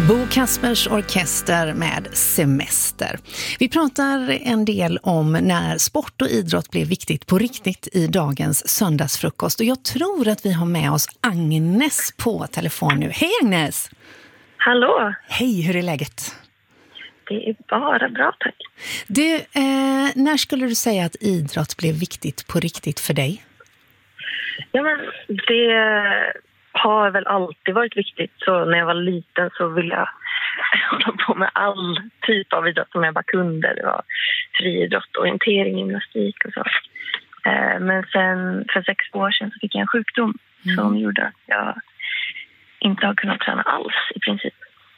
Bo Kaspers Orkester med Semester. Vi pratar en del om när sport och idrott blev viktigt på riktigt i dagens söndagsfrukost. Och jag tror att vi har med oss Agnes på telefon nu. Hej Agnes! Hallå! Hej, hur är läget? Det är bara bra, tack. Du, när skulle du säga att idrott blev viktigt på riktigt för dig? Ja, men det har väl alltid varit viktigt. Så när jag var liten så ville jag hålla på med all typ av idrott som jag bara kunde. Det var friidrott, orientering, gymnastik och så. Men sen för 6 år sedan så fick jag en sjukdom som gjorde att jag inte har kunnat träna alls i princip.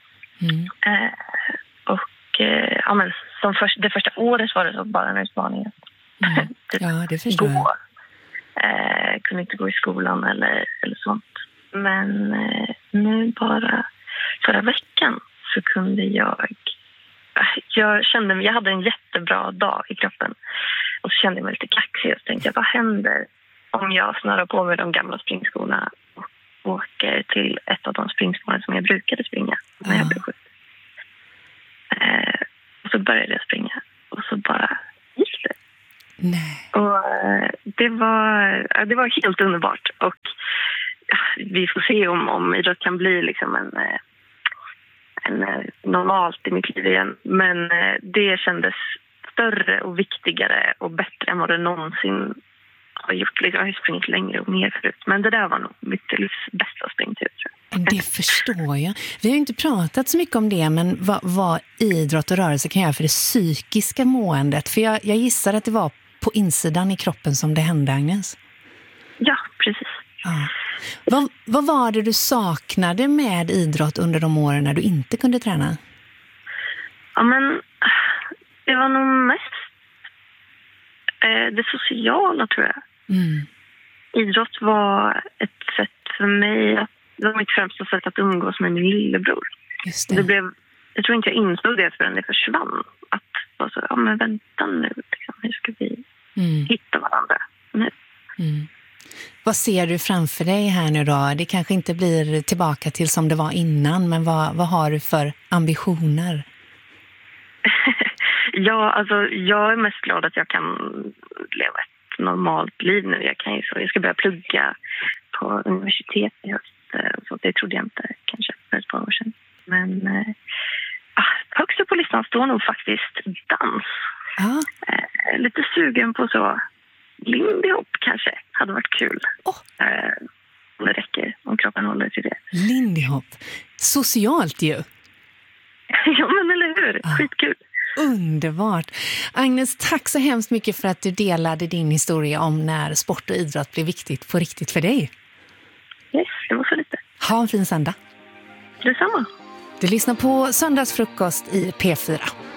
Ja, men det första året var det så bara en utmaning. Ja, det förstår jag. Kunde inte gå i skolan eller sånt. Men nu bara förra veckan så kunde jag kände jag hade en jättebra dag i kroppen. Och så kände jag mig lite kaxig och tänkte jag, vad händer om jag snurrar på mig de gamla springskorna och åker till ett av de springspåren som jag brukade springa när jag blev sjuk. Och så började jag springa och så bara gick det. Nej. Och det var helt underbart. Och vi får se om idrott kan bli liksom en normalt i mitt liv igen. Men det kändes större och viktigare och bättre än vad det någonsin har gjort. Jag har ju sprungit längre och mer förut. Men det där var nog mitt livs bästa springtur, tror jag. Det förstår jag. Vi har ju inte pratat så mycket om det, men vad idrott och rörelse kan göra för det psykiska måendet. För jag gissar att det var på insidan i kroppen som det hände, Agnes. Ja, precis. Ja. Vad var det du saknade med idrott under de åren när du inte kunde träna? Ja, men det var nog mest det sociala, tror jag. Idrott var ett sätt för mig, det var mitt främsta sätt att umgås med min lillebror. Just det. Jag tror inte jag insåg det förrän det försvann. Att var så, ja men vänta nu, liksom, hur ska vi hitta varandra nu? Vad ser du framför dig här nu då? Det kanske inte blir tillbaka till som det var innan, men vad har du för ambitioner? Ja, alltså jag är mest glad att jag kan leva ett normalt liv nu. Jag ska börja plugga på universitet i höst. Så det trodde jag inte kanske för ett par år sedan. Men högst upp på listan står nog faktiskt dans. Lite sugen på så Lindy Hop kanske hade varit kul. Om det räcker, om kroppen håller till det. Lindy Hop. Socialt ju. Ja, men eller hur? Skitkul. Underbart. Agnes, tack så hemskt mycket för att du delade din historia om när sport och idrott blev viktigt på riktigt för dig. Yes, det var så lite. Ha en fin söndag. Detsamma. Du lyssnar på Söndagsfrukost i P4.